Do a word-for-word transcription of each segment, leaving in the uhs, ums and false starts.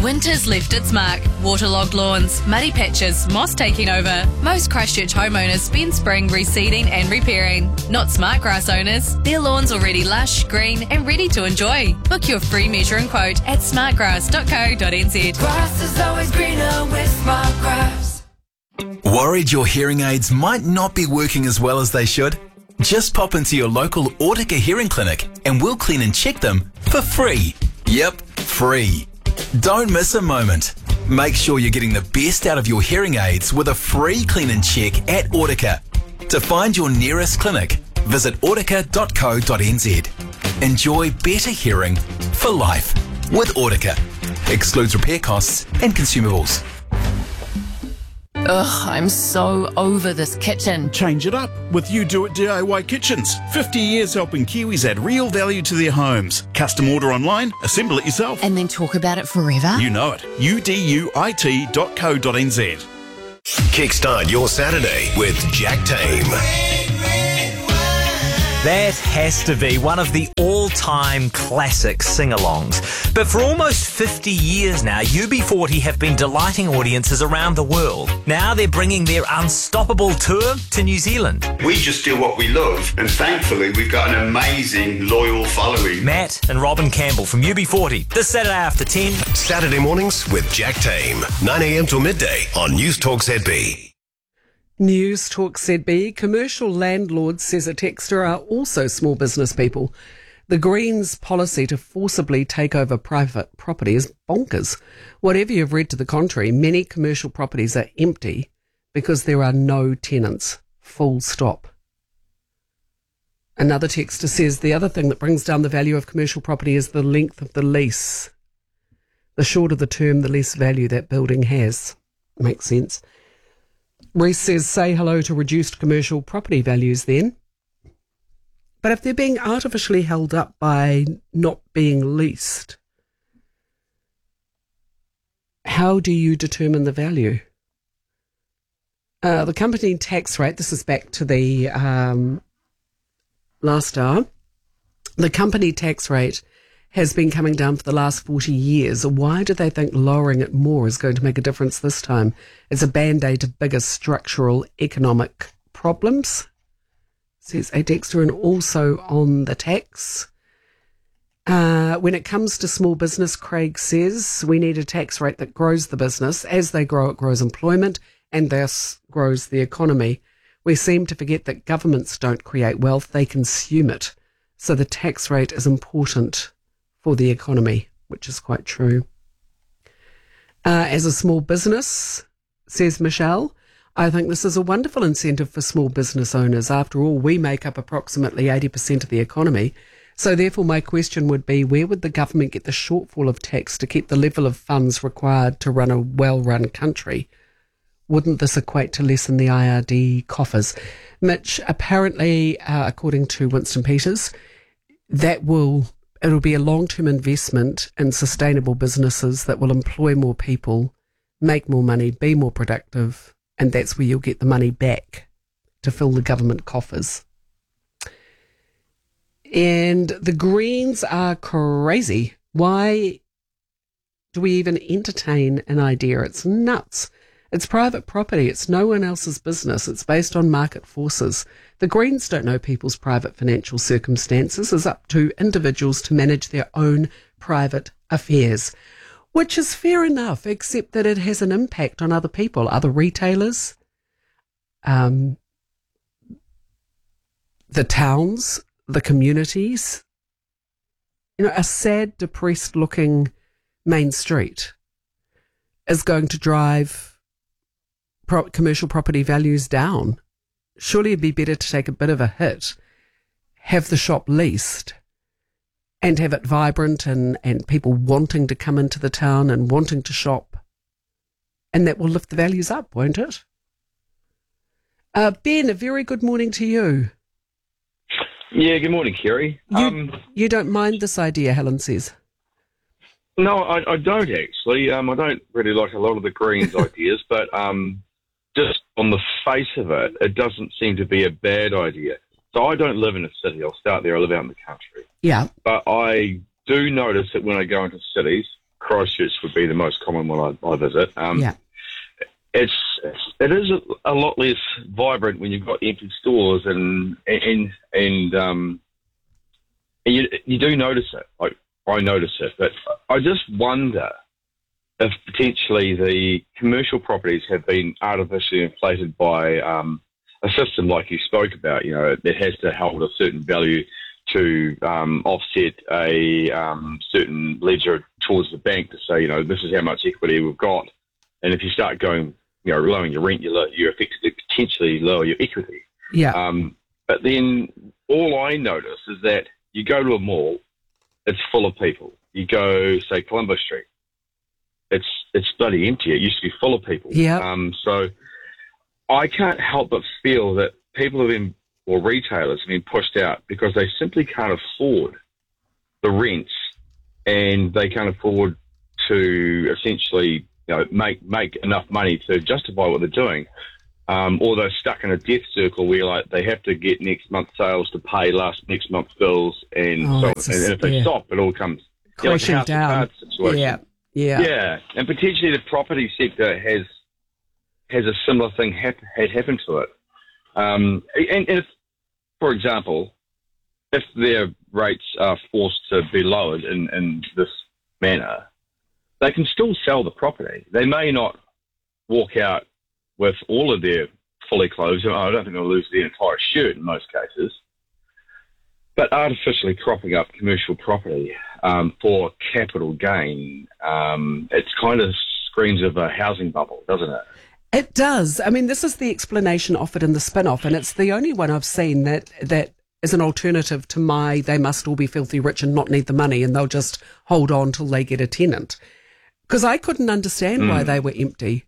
Winter's left its mark. Waterlogged lawns, muddy patches, moss taking over. Most Christchurch homeowners spend spring reseeding and repairing. Not Smartgrass owners. Their lawn's already lush, green and ready to enjoy. Book your free measure and quote at smartgrass dot co dot n z. Grass is always greener with Smartgrass. Worried your hearing aids might not be working as well as they should? Just pop into your local Autica hearing clinic and we'll clean and check them for free. Yep, free. Don't miss a moment. Make sure you're getting the best out of your hearing aids with a free clean and check at Autica. To find your nearest clinic, visit autica dot co dot n z. Enjoy better hearing for life with Autica. Excludes repair costs and consumables. Ugh, I'm so over this kitchen. Change it up with You Do It D I Y Kitchens. fifty years helping Kiwis add real value to their homes. Custom order online, assemble it yourself. And then talk about it forever? You know it. U D U I T dot co dot n z. Kickstart your Saturday with Jack Tame. That has to be one of the all-time classic sing-alongs. But for almost fifty years now, U B forty have been delighting audiences around the world. Now they're bringing their unstoppable tour to New Zealand. We just do what we love, and thankfully we've got an amazing, loyal following. Matt and Robin Campbell from U B forty, this Saturday after ten. Saturday mornings with Jack Tame, nine a.m. till midday on News Talk Z B. News Talk Z B. Commercial landlords, says a texter, are also small business people. The Greens' policy to forcibly take over private property is bonkers. Whatever you've read to the contrary, many commercial properties are empty because there are no tenants. Full stop. Another texter says the other thing that brings down the value of commercial property is the length of the lease. The shorter the term, the less value that building has. Makes sense. Reese says, say hello to reduced commercial property values then. But if they're being artificially held up by not being leased, how do you determine the value? Uh, the company tax rate, this is back to the um, last hour, the company tax rate has been coming down for the last forty years. Why do they think lowering it more is going to make a difference this time? It's a band-aid to bigger structural economic problems, says a Dexter. And also on the tax, uh, when it comes to small business, Craig says we need a tax rate that grows the business. As they grow, it grows employment and thus grows the economy. We seem to forget that governments don't create wealth, they consume it. So the tax rate is important for the economy, which is quite true. Uh, as a small business, says Michelle, I think this is a wonderful incentive for small business owners. After all, we make up approximately eighty percent of the economy. So therefore, my question would be, where would the government get the shortfall of tax to keep the level of funds required to run a well-run country? Wouldn't this equate to less in the I R D coffers? Mitch, apparently, uh, according to Winston Peters, that will... it'll be a long-term investment in sustainable businesses that will employ more people, make more money, be more productive, and that's where you'll get the money back to fill the government coffers. And the Greens are crazy. Why do we even entertain an idea? It's nuts. It's private property. It's no one else's business. It's based on market forces. The Greens don't know people's private financial circumstances. It's up to individuals to manage their own private affairs, which is fair enough, except that it has an impact on other people, other retailers, um, the towns, the communities. You know, a sad, depressed-looking main street is going to drive pro- commercial property values down. Surely it'd be better to take a bit of a hit, have the shop leased, and have it vibrant and, and people wanting to come into the town and wanting to shop. And that will lift the values up, won't it? Uh, Ben, a very good morning to you. Yeah, good morning, Kerry. You, um, you don't mind this idea, Helen says. No, I, I don't actually. Um, I don't really like a lot of the Greens' ideas, but um, just on the face of it, it doesn't seem to be a bad idea. So I don't live in a city. I'll start there. I live out in the country. Yeah. But I do notice that when I go into cities, Christchurch would be the most common one I, I visit. Um, yeah. It's, it's it is a, a lot less vibrant when you've got empty stores, and and and um, and you you do notice it. Like I notice it, but I just wonder if potentially the commercial properties have been artificially inflated by um, a system like you spoke about. You know, that has to hold a certain value to um, offset a um, certain ledger towards the bank to say, you know, this is how much equity we've got, and if you start going, you know, lowering your rent, you lo- you effectively potentially lower your equity. Yeah. Um, but then all I notice is that you go to a mall, it's full of people. You go, say, Columbus Street, it's it's bloody empty. It used to be full of people. Yeah. Um, so I can't help but feel that people have been, or retailers have been pushed out because they simply can't afford the rents, and they can't afford to essentially, you know, make make enough money to justify what they're doing, um, or they're stuck in a death circle where like they have to get next month's sales to pay last next month's bills, and Oh, so that's a- and if they yeah. stop, it all comes you know, like a Crashing house of down. cards situation. Yeah. Yeah. yeah, and potentially the property sector has has a similar thing hap- had happened to it. Um, and, and if, for example, if their rates are forced to be lowered in, in this manner, they can still sell the property. They may not walk out with all of their fully closed. I don't think they'll lose the entire shirt in most cases. But artificially cropping up commercial property um, for capital gain, um, it's kind of screams of a housing bubble, doesn't it? It does. I mean, this is the explanation offered in the spin-off, and it's the only one I've seen that that is an alternative to my they must all be filthy rich and not need the money, and they'll just hold on till they get a tenant. Because I couldn't understand mm. why they were empty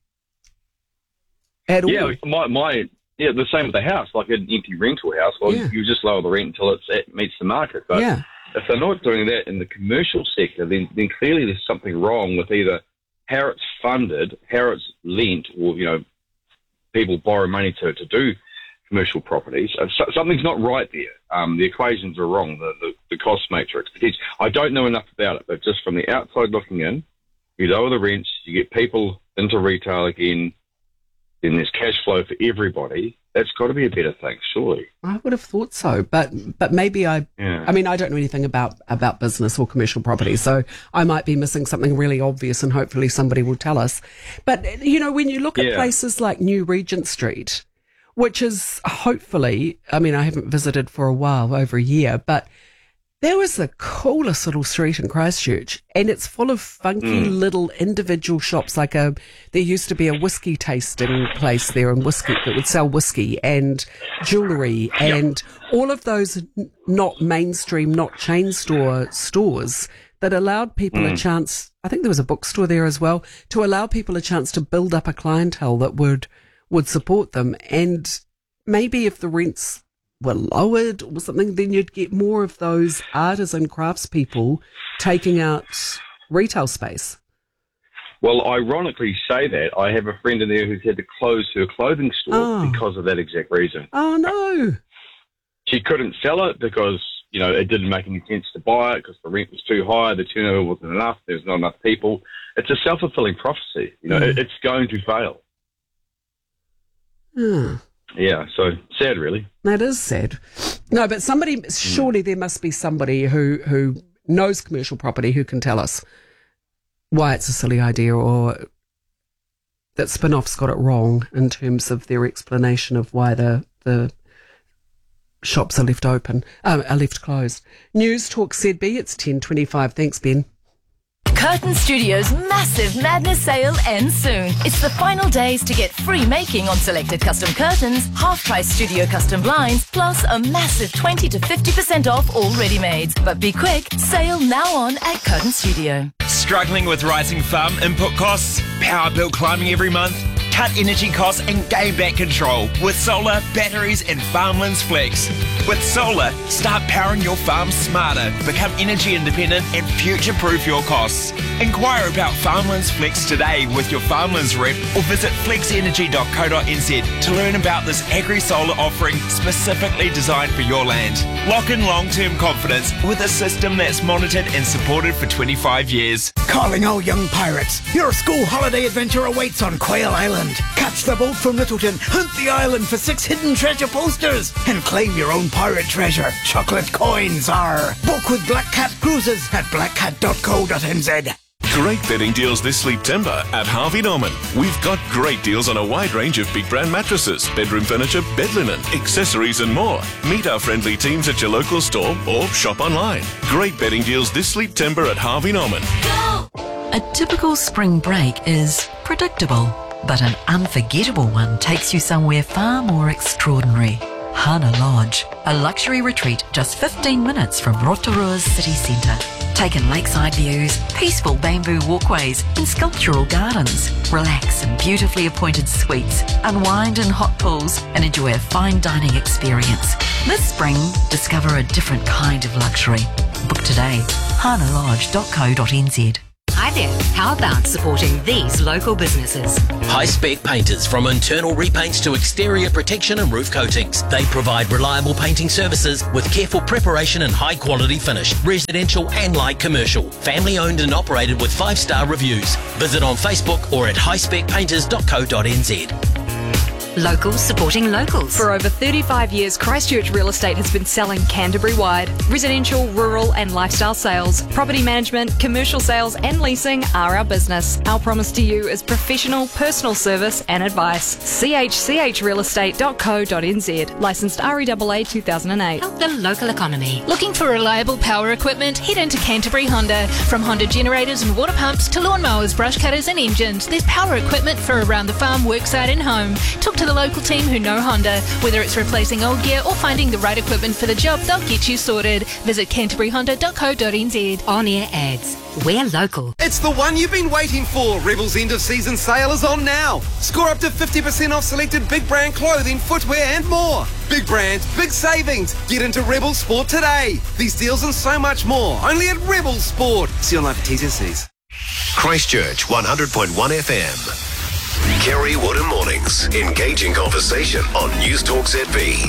at yeah, all. my, my, yeah, the same with the house, like an empty rental house. Well, Yeah. you just lower the rent until it's, it meets the market. But Yeah. if they're not doing that in the commercial sector, then, then clearly there's something wrong with either how it's funded, how it's lent, or, you know, people borrow money to, to do commercial properties. Uh, so, something's not right there. Um, the equations are wrong, the, the, the cost matrix. I don't know enough about it, but just from the outside looking in, you lower the rents, you get people into retail again, then there's cash flow for everybody. That's got to be a better thing, surely. I would have thought so, but but maybe I. Yeah. I mean, I don't know anything about about business or commercial property, so I might be missing something really obvious, and hopefully somebody will tell us. But you know, when you look at Yeah. places like New Regent Street, which is hopefully, I mean, I haven't visited for a while, over a year, but there was the coolest little street in Christchurch, and it's full of funky Mm. little individual shops. Like a, there used to be a whiskey tasting place there, and whiskey that would sell whiskey and jewellery and all of those n- not mainstream, not chain store stores that allowed people a Mm. chance. I think there was a bookstore there as well, to allow people a chance to build up a clientele that would would support them. And maybe if the rents were lowered or something, then you'd get more of those artisan craftspeople taking out retail space. Well, ironically say that, I have a friend in there who's had to close her clothing store Oh. because of that exact reason. Oh, no. She couldn't sell it because, you know, it didn't make any sense to buy it because the rent was too high, the turnover wasn't enough, there's not enough people. It's a self-fulfilling prophecy. You know, Mm. it, it's going to fail. Hmm. Yeah, so sad, really. That is sad. No, but somebody, surely there must be somebody who, who knows commercial property who can tell us why it's a silly idea, or that Spin-Off's got it wrong in terms of their explanation of why the the shops are left open, um, are left closed. News Talk Z B, it's ten twenty-five. Thanks, Ben. Curtain Studios' massive Madness sale ends soon. It's the final days to get free making on selected custom curtains, half-price studio custom blinds, plus a massive twenty to fifty percent off all ready-mades. But be quick, sale now on at Curtain Studio. Struggling with rising farm input costs? Power bill climbing every month? Cut energy costs and gain back control with solar, batteries and Farmlands Flex. With solar, start powering your farm smarter, become energy independent and future-proof your costs. Inquire about Farmlands Flex today with your Farmlands rep or visit flex energy dot co dot n z to learn about this agri-solar offering specifically designed for your land. Lock in long-term confidence with a system that's monitored and supported for twenty-five years. Calling all young pirates. Your school holiday adventure awaits on Quail Island. Catch the boat from Littleton, hunt the island for six hidden treasure posters, and claim your own pirate treasure. Chocolate coins are. Book with Black Cat Cruises at black cat dot co dot n z. Great bedding deals this September at Harvey Norman. We've got great deals on a wide range of big brand mattresses, bedroom furniture, bed linen, accessories and more. Meet our friendly teams at your local store or shop online. Great bedding deals this September at Harvey Norman. A typical spring break is predictable, but an unforgettable one takes you somewhere far more extraordinary. Hana Lodge, a luxury retreat just fifteen minutes from Rotorua's city centre. Take in lakeside views, peaceful bamboo walkways and sculptural gardens. Relax in beautifully appointed suites, unwind in hot pools and enjoy a fine dining experience. This spring, discover a different kind of luxury. Book today, hana lodge dot co dot n z. Hi there, how about supporting these local businesses? High-spec painters, from internal repaints to exterior protection and roof coatings. They provide reliable painting services with careful preparation and high-quality finish. Residential and light commercial. Family-owned and operated with five-star reviews. Visit on Facebook or at high spec painters dot co dot n z. Locals supporting locals. For over thirty-five years, Christchurch Real Estate has been selling Canterbury-wide. Residential, rural and lifestyle sales, property management, commercial sales and leasing are our business. Our promise to you is professional, personal service and advice. c h c h real estate dot co dot n z. Licensed R E A A two thousand eight. Help the local economy. Looking for reliable power equipment? Head into Canterbury Honda. From Honda generators and water pumps to lawnmowers, brush cutters and engines, there's power equipment for around the farm, worksite and home. Talk to the local team who know Honda. Whether it's replacing old gear or finding the right equipment for the job, they'll get you sorted. Visit canterbury honda dot co dot n z. On-air ads. We're local. It's the one you've been waiting for. Rebel's end of season sale is on now. Score up to fifty percent off selected big brand clothing, footwear and more. Big brands, big savings. Get into Rebel Sport today. These deals and so much more. Only at Rebel Sport. See online for T's and C's. Christchurch one hundred point one F M. Kerry Woodham Mornings. Engaging conversation on News Talk Z B.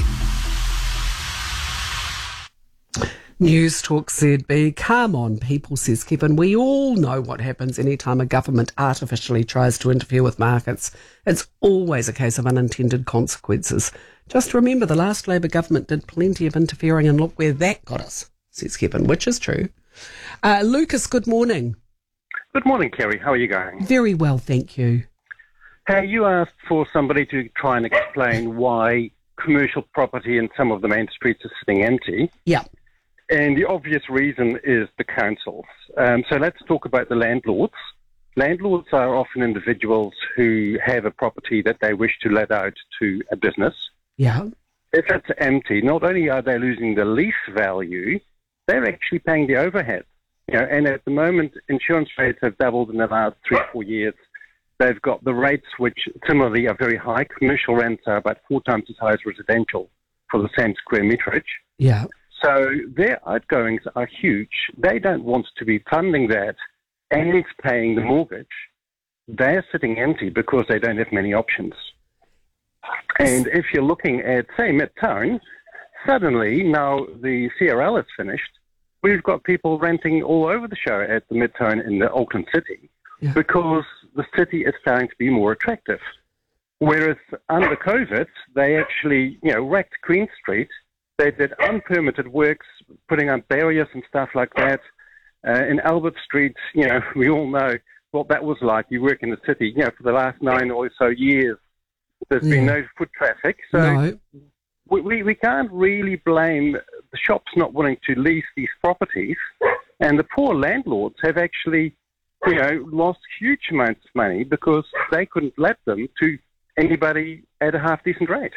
News Talk Z B. Come on, people, says Kevin. We all know what happens anytime a government artificially tries to interfere with markets. It's always a case of unintended consequences. Just remember, the last Labour government did plenty of interfering and look where that got us, says Kevin, which is true. Uh, Lucas, good morning. Good morning, Kerry. How are you going? Very well, thank you. Hey, you asked for somebody to try and explain why commercial property in some of the main streets is sitting empty. Yeah. And the obvious reason is the councils. Um, so let's talk about the landlords. Landlords are often individuals who have a property that they wish to let out to a business. Yeah. If it's empty, not only are they losing the lease value, they're actually paying the overhead. You know, and at the moment, insurance rates have doubled in about three, four years. They've got the rates, which similarly are very high. Commercial rents are about four times as high as residential for the same square meterage. Yeah. So their outgoings are huge. They don't want to be funding that and paying the mortgage. They're sitting empty because they don't have many options. And if you're looking at, say, Midtown, suddenly now the C R L is finished, we've got people renting all over the show at the Midtown in the Auckland City yeah. because the city is starting to be more attractive. Whereas under COVID, they actually, you know, wrecked Queen Street. They did unpermitted works, putting up barriers and stuff like that. Uh, in Albert Street, you know, we all know what that was like. You work in the city, you know, for the last nine or so years, there's yeah. been no foot traffic. So no. we, we, we can't really blame the shops not wanting to lease these properties. And the poor landlords have actually, you know, lost huge amounts of money because they couldn't let them to anybody at a half-decent rate.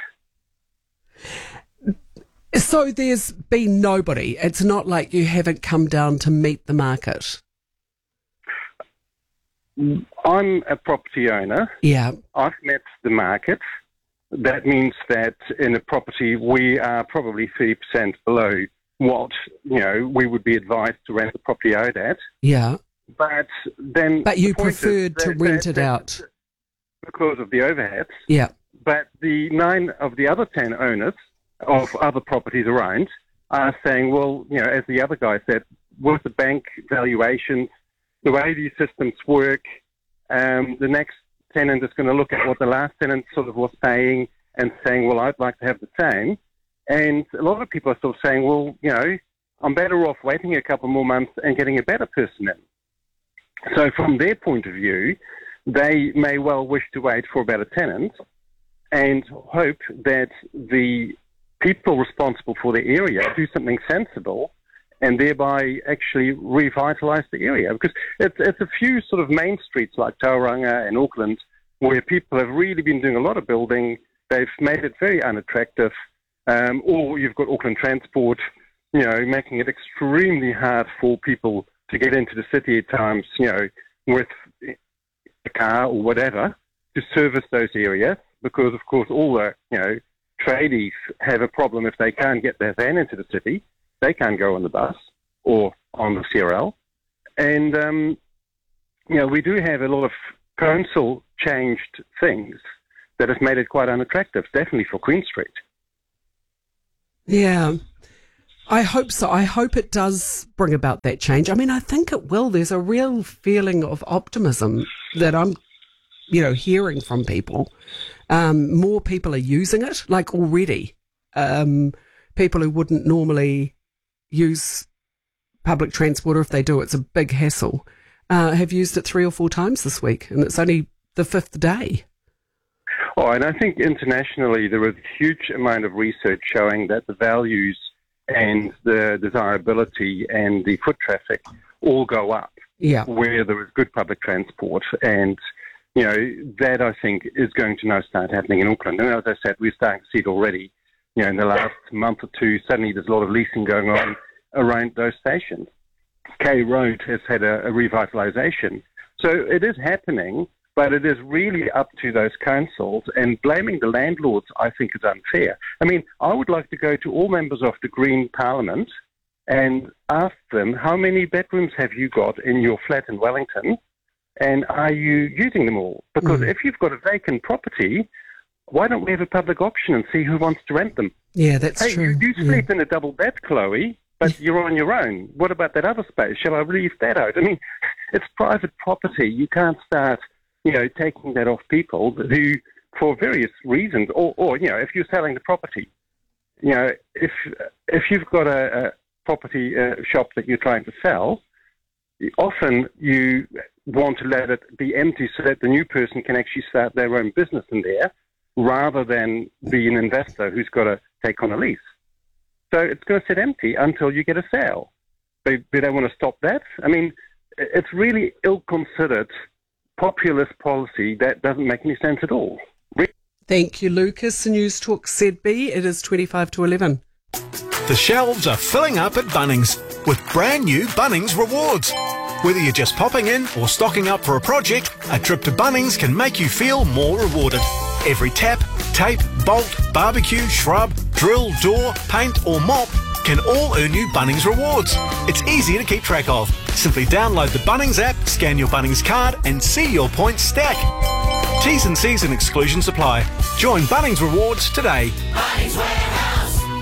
So there's been nobody. It's not like you haven't come down to meet the market. I'm a property owner. Yeah. I've met the market. that means that in a property we are probably thirty percent below what, you know, we would be advised to rent the property out at. Yeah. But then... But you the point is preferred to that- rent that- it that- out. Because of the overheads. Yeah. But the nine of the other ten owners of other properties around are saying, well, you know, as the other guy said, with the bank valuations, the way these systems work, um, the next tenant is going to look at what the last tenant sort of was paying and saying, well, I'd like to have the same. And a lot of people are sort of saying, well, you know, I'm better off waiting a couple more months and getting a better person in. So from their point of view, they may well wish to wait for a better tenant and hope that the people responsible for the area do something sensible and thereby actually revitalise the area. Because it's, it's a few sort of main streets like Tauranga and Auckland where people have really been doing a lot of building. They've made it very unattractive. Um, or you've got Auckland Transport, you know, making it extremely hard for people to get into the city at times, you know, with a car or whatever to service those areas because, of course, all the, you know, tradies have a problem if they can't get their van into the city. They can't go on the bus or on the C R L. And, um, you know, we do have a lot of council changed things that have made it quite unattractive, definitely for Queen Street. Yeah, I hope so. I hope it does bring about that change. I mean, I think it will. There's a real feeling of optimism that I'm, you know, hearing from people. Um, more people are using it, like already. Um, people who wouldn't normally use public transport, or if they do, it's a big hassle, uh, have used it three or four times this week, and it's only the fifth day. Oh, and I think internationally there is a huge amount of research showing that the values and the desirability and the foot traffic all go up yeah. where there is good public transport. And, you know, that I think is going to now start happening in Auckland. And as I said, we're starting to see it already. You know, in the last month or two, suddenly there's a lot of leasing going on around those stations. K Road has had a, a revitalisation. So it is happening. But it is really up to those councils, and blaming the landlords, I think, is unfair. I mean, I would like to go to all members of the Green Parliament and ask them, how many bedrooms have you got in your flat in Wellington, and are you using them all? Because mm. if you've got a vacant property, why don't we have a public auction and see who wants to rent them? Yeah, that's hey, true. You, you sleep yeah. in a double bed, Chloe, but you're on your own. What about that other space? Shall I leave that out? I mean, it's private property. You can't start... you know, taking that off people who, for various reasons, or, or, you know, if you're selling the property, you know, if if you've got a, a property uh, shop that you're trying to sell, often you want to let it be empty so that the new person can actually start their own business in there, rather than be an investor who's got to take on a lease. So it's going to sit empty until you get a sale. They, they don't want to stop that. I mean, it's really ill-considered populist policy that doesn't make any sense at all. Thank you, Lucas. News Talk Z B. It is twenty-five to eleven. The shelves are filling up at Bunnings with brand new Bunnings rewards. Whether you're just popping in or stocking up for a project, a trip to Bunnings can make you feel more rewarded. Every tap, tape, bolt, barbecue, shrub, drill, door, paint or mop can all earn you Bunnings rewards. It's easy to keep track of. Simply download the Bunnings app, scan your Bunnings card and see your points stack. T's and C's and exclusions apply. Join Bunnings Rewards today. Bunnings Warehouse.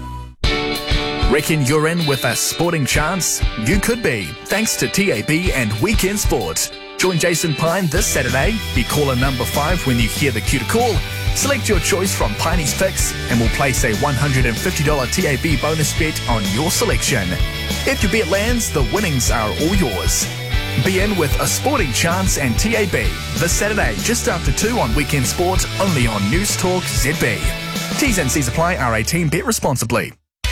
Reckon you're in with a sporting chance? You could be, thanks to T A B and Weekend Sports. Join Jason Pine this Saturday. Be caller number five when you hear the cue to call. Select your choice from Piney's picks and we'll place a one hundred fifty dollars T A B bonus bet on your selection. If your bet lands, the winnings are all yours. Be in with a sporting chance and T A B this Saturday just after two on Weekend Sport, only on News Talk Z B. T's and C's apply. R eighteen. Bet responsibly.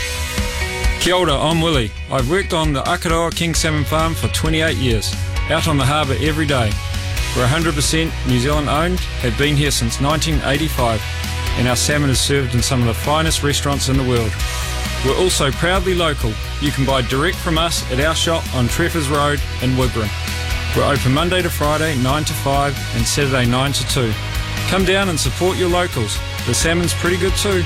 Kia ora, I'm Willie. I've worked on the Akaroa King Salmon Farm for twenty-eight years, out on the harbour every day. We're one hundred percent New Zealand owned, have been here since nineteen eighty-five, and our salmon is served in some of the finest restaurants in the world. We're also proudly local. You can buy direct from us at our shop on Treffers Road in Wigram. We're open Monday to Friday, nine to five, and Saturday, nine to two. Come down and support your locals. The salmon's pretty good too.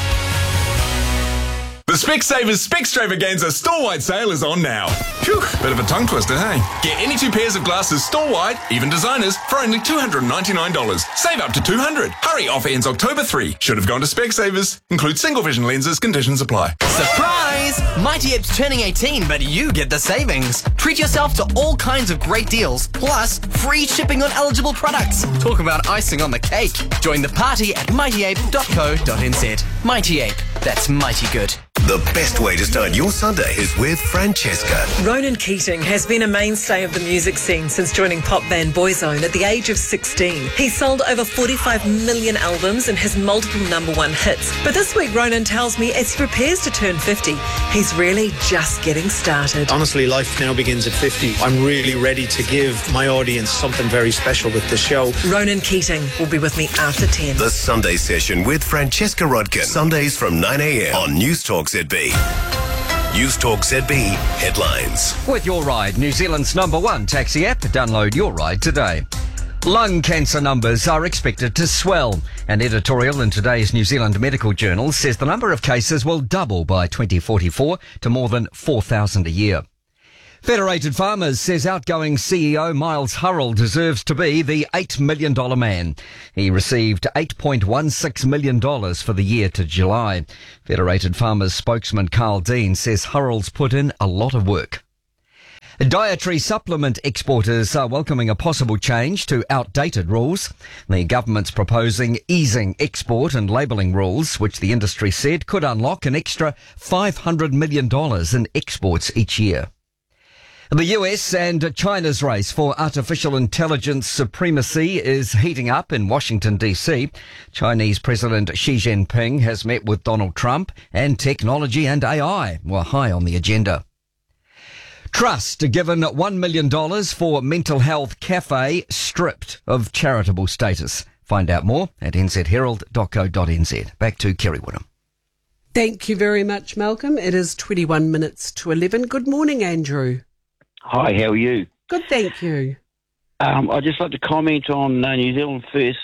The Specsavers Specstravaganza store-wide sale is on now. Phew, bit of a tongue twister, hey? Get any two pairs of glasses store-wide, even designers, for only two hundred ninety-nine dollars. Save up to two hundred dollars. Hurry, offer ends October third. Should have gone to Specsavers. Include single vision lenses, conditions apply. Surprise! Mighty Ape's turning eighteen, but you get the savings. Treat yourself to all kinds of great deals, plus free shipping on eligible products. Talk about icing on the cake. Join the party at mighty ape dot co dot n z. Mighty Ape, that's mighty good. The best way to start your Sunday is with Francesca. Ronan Keating has been a mainstay of the music scene since joining pop band Boyzone at the age of sixteen. He's sold over forty-five million albums and has multiple number one hits. But this week, Ronan tells me as he prepares to turn fifty, he's really just getting started. Honestly, life now begins at fifty. I'm really ready to give my audience something very special with the show. Ronan Keating will be with me after ten. The Sunday Session with Francesca Rodkin. Sundays from nine a.m. on News Talk Z B. News Talk Z B headlines. With Your Ride, New Zealand's number one taxi app. Download Your Ride today. Lung cancer numbers are expected to swell. An editorial in today's New Zealand Medical Journal says the number of cases will double by twenty forty-four to more than four thousand a year. Federated Farmers says outgoing C E O Miles Hurrell deserves to be the eight million dollars man. He received eight point one six million dollars for the year to July. Federated Farmers spokesman Carl Dean says Hurrell's put in a lot of work. Dietary supplement exporters are welcoming a possible change to outdated rules. The government's proposing easing export and labelling rules, which the industry said could unlock an extra five hundred million dollars in exports each year. The U S and China's race for artificial intelligence supremacy is heating up in Washington, D C. Chinese President Xi Jinping has met with Donald Trump, and technology and A I were high on the agenda. Trust given one million dollars for mental health cafe stripped of charitable status. Find out more at n z herald dot co dot n z. Back to Kerry Woodham. Thank you very much, Malcolm. It is twenty-one minutes to eleven. Good morning, Andrew. Hi, how are you? Good, thank you. Um, I'd just like to comment on uh, New Zealand First's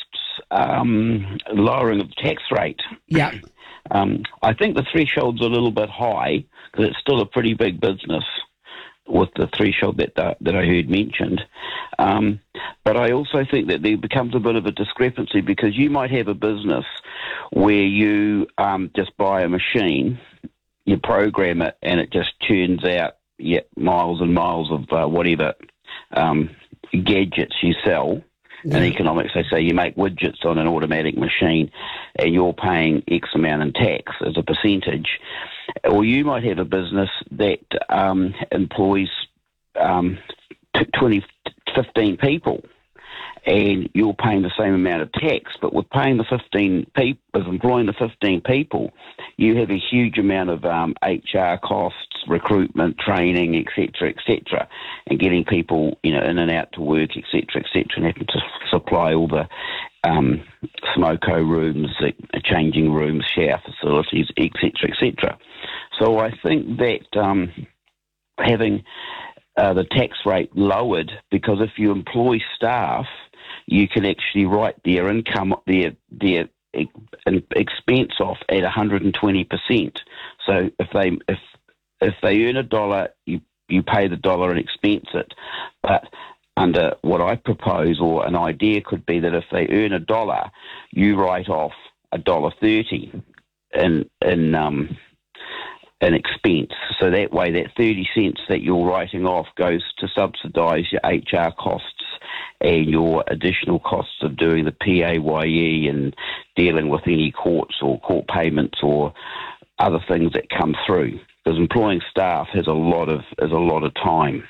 um, lowering of the tax rate. Yeah. Um, I think the threshold's a little bit high because it's still a pretty big business with the threshold that uh, that I heard mentioned. Um, but I also think that there becomes a bit of a discrepancy because you might have a business where you um, just buy a machine, you program it, and it just turns out yeah, miles and miles of uh, whatever um, gadgets you sell. Yeah. In economics, they say you make widgets on an automatic machine and you're paying X amount in tax as a percentage. Or you might have a business that um, employs um, twenty, fifteen people and you're paying the same amount of tax, but with paying the fifteen people, with employing the fifteen people, you have a huge amount of um, H R costs, recruitment, training, et cetera, et cetera, and getting people, you know, in and out to work, et cetera, et cetera, and having to supply all the um, smoko rooms, changing rooms, shower facilities, et cetera, et cetera. So I think that um, having uh, the tax rate lowered, because if you employ staff, you can actually write their income, their their expense off at one hundred twenty percent. So if they if if they earn a dollar, you you pay the dollar and expense it. But under what I propose, or an idea could be that if they earn a dollar, you write off a dollar thirty in in um an expense. So that way, that thirty cents that you're writing off goes to subsidise your H R costs and your additional costs of doing the P A Y E and dealing with any courts or court payments or other things that come through. Because employing staff has a lot of has a lot of time.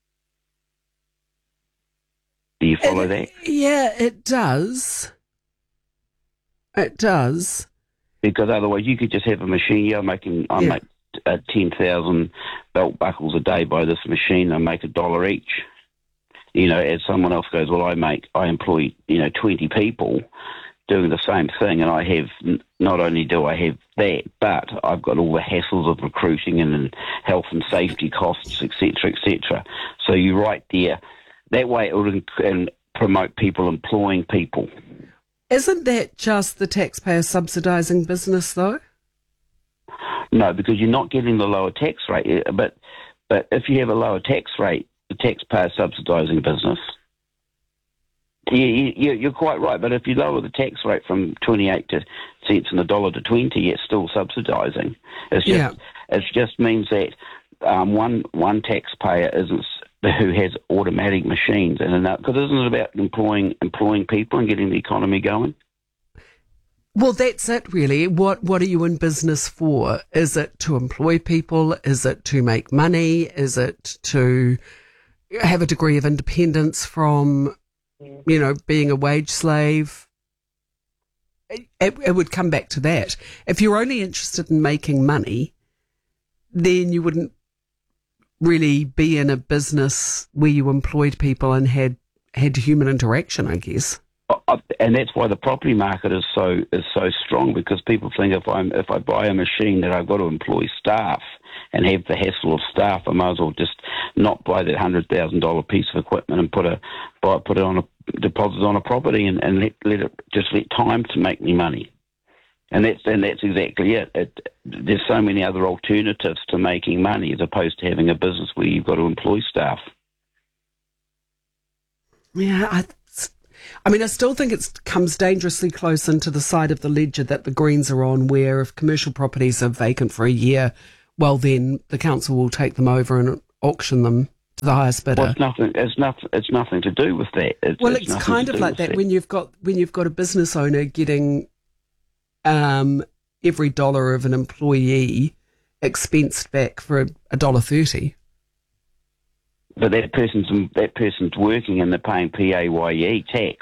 Do you follow it, that? Yeah, it does. It does. Because otherwise, you could just have a machine. Yeah, I'm making I Yeah. make uh, ten thousand belt buckles a day by this machine. I make a dollar each. You know, as someone else goes, well, I make I employ you know twenty people doing the same thing, and I have not only do I have that, but I've got all the hassles of recruiting and, and health and safety costs, et cetera, et cetera. So you right there. That way, it would and promote people employing people. Isn't that just the taxpayer subsidising business, though? No, because you're not getting the lower tax rate. But but if you have a lower tax rate, the taxpayer subsidising business, you, you, you're quite right. But if you lower the tax rate from twenty-eight to cents and a dollar to twenty, it's still subsidising. It's just Yeah. it just means that um, one one taxpayer isn't who has automatic machines and enough, because isn't it about employing employing people and getting the economy going? Well, that's it, really. What What are you in business for? Is it to employ people? Is it to make money? Is it to have a degree of independence from, you know, being a wage slave? It, it would come back to that. If you're only interested in making money, then you wouldn't really be in a business where you employed people and had, had human interaction, I guess. And that's why the property market is so is so strong, because people think if I'm if I buy a machine that I've got to employ staff and have the hassle of staff, I might as well just not buy that hundred thousand dollar piece of equipment and put a buy, put it on a deposit on a property and, and let let it just let time to make me money. And that's and that's exactly it. it. There's so many other alternatives to making money as opposed to having a business where you've got to employ staff. Yeah, I, I mean, I still think it comes dangerously close into the side of the ledger that the Greens are on, where if commercial properties are vacant for a year, well, then the council will take them over and auction them to the highest bidder. Well, it's nothing. It's nothing. It's nothing to do with that. It's, well, it's, it's kind to of do like with that when you've got when you've got a business owner getting um, every dollar of an employee expensed back for a dollar thirty. But that person's that person's working and they're paying P A Y E tax.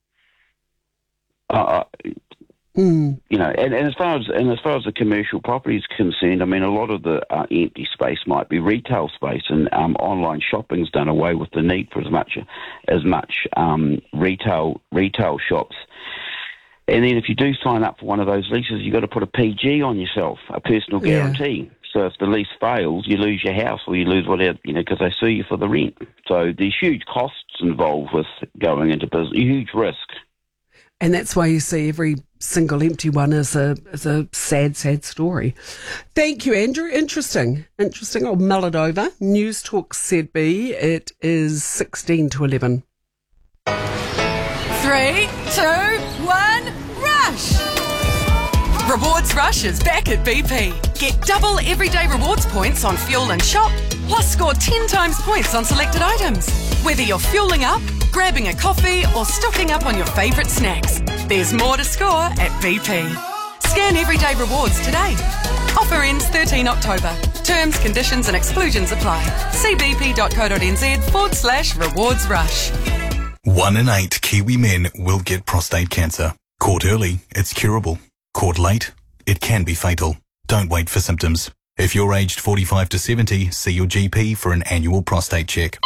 Uh, mm. You know, and, and as far as and as far as the commercial property is concerned, I mean, a lot of the uh, empty space might be retail space, and um, online shopping's done away with the need for as much as much um, retail retail shops. And then if you do sign up for one of those leases, you've got to put a P G on yourself, a personal guarantee. Yeah. So if the lease fails, you lose your house or you lose whatever, you know, because they sue you for the rent. So there's huge costs involved with going into business, huge risk. And that's why you see every single empty one is a is a sad, sad story. Thank you, Andrew. Interesting. Interesting. I'll mull it over. News Talk Z B. It is sixteen to eleven. Three, two, one, rush! Rewards Rush is back at B P. Get double everyday rewards points on fuel and shop, plus score ten times points on selected items. Whether you're fueling up, grabbing a coffee, or stocking up on your favourite snacks, there's more to score at B P. Scan everyday rewards today. Offer ends thirteenth October. Terms, conditions and exclusions apply. See bp.co.nz forward slash rewards rush. One in eight Kiwi men will get prostate cancer. Caught early, it's curable. Caught late, it can be fatal. Don't wait for symptoms. If you're aged forty-five to seventy, see your G P for an annual prostate check.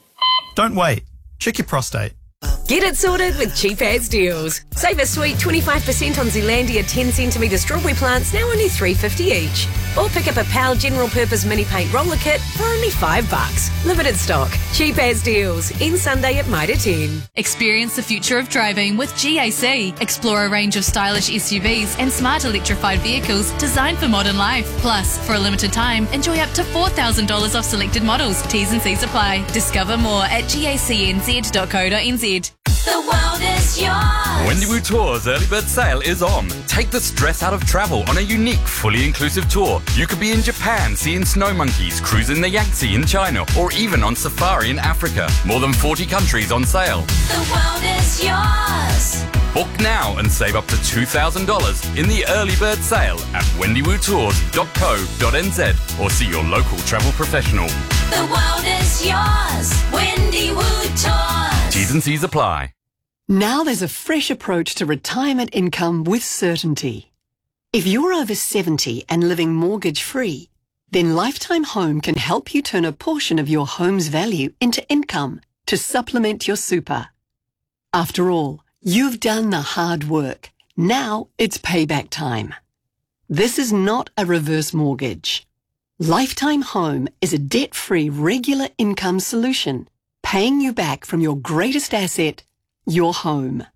Don't wait. Check your prostate. Get it sorted with Cheap As Deals. Save a sweet twenty-five percent on Zealandia ten centimetre strawberry plants, now only three dollars fifty each. Or pick up a P A L General Purpose Mini Paint Roller Kit for only five bucks. Limited stock. Cheap As Deals. In Sunday at Mitre ten. Experience the future of driving with G A C. Explore a range of stylish S U Vs and smart electrified vehicles designed for modern life. Plus, for a limited time, enjoy up to four thousand dollars off selected models. T's and C's apply. Discover more at gacnz dot co dot n z. The world is yours. Wendywood Tours early bird sale is on. Take the stress out of travel on a unique, fully inclusive tour. You could be in Japan seeing snow monkeys, cruising the Yangtze in China, or even on safari in Africa. More than forty countries on sale. The world is yours. Book now and save up to two thousand dollars in the early bird sale at wendywood tours dot co dot n z or see your local travel professional. The world is yours. Wendywood Tours. T's and C's apply. Now there's a fresh approach to retirement income with certainty. If you're over seventy and living mortgage-free, then Lifetime Home can help you turn a portion of your home's value into income to supplement your super. After all, you've done the hard work. Now it's payback time. This is not a reverse mortgage. Lifetime Home is a debt-free regular income solution, paying you back from your greatest asset, your home.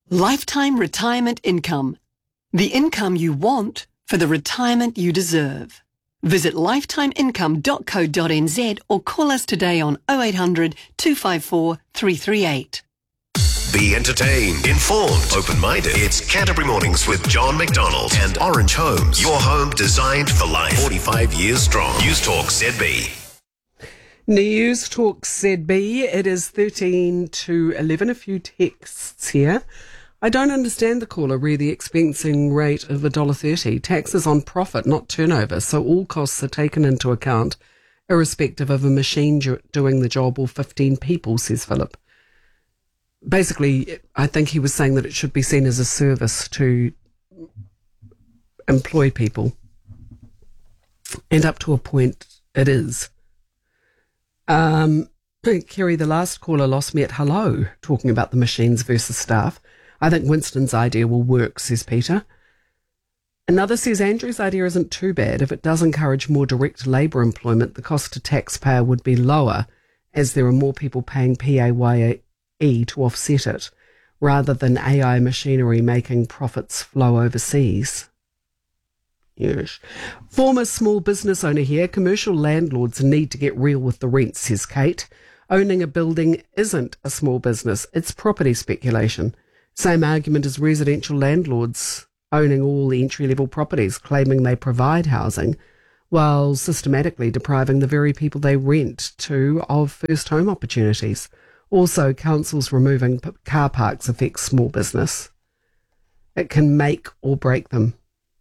Lifetime retirement income. The income you want for the retirement you deserve. Visit lifetime income dot co dot n z or call us today on oh eight hundred, two five four, three three eight. Be entertained, informed, open-minded. It's Canterbury Mornings with John McDonald and Orange Homes. Your home designed for life. forty-five years strong. News Talk Z B. News Talk Z B. It is thirteen to eleven. A few texts here. I don't understand the caller re the expensing rate of one dollar thirty. Taxes on profit, not turnover, so all costs are taken into account, irrespective of a machine do- doing the job or fifteen people, says Philip. Basically, I think he was saying that it should be seen as a service to employ people. And up to a point, it is. Um, Kerry, the last caller, lost me at hello, talking about the machines versus staff. I think Winston's idea will work, says Peter. Another says Andrew's idea isn't too bad. If it does encourage more direct labour employment, the cost to taxpayer would be lower, as there are more people paying P A Y E to offset it, rather than A I machinery making profits flow overseas. Yes. Former small business owner here, commercial landlords need to get real with the rent, says Kate. Owning a building isn't a small business, it's property speculation. Same argument as residential landlords owning all the entry-level properties, claiming they provide housing, while systematically depriving the very people they rent to of first home opportunities. Also, councils removing p- car parks affects small business. It can make or break them.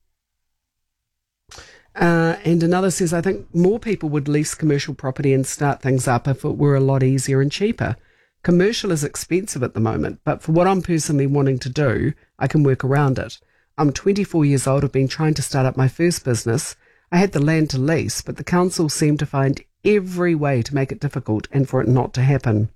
Uh, and another says, I think more people would lease commercial property and start things up if it were a lot easier and cheaper. Commercial is expensive at the moment, but for what I'm personally wanting to do, I can work around it. I'm twenty-four years old, I've been trying to start up my first business. I had the land to lease, but the council seemed to find every way to make it difficult and for it not to happen.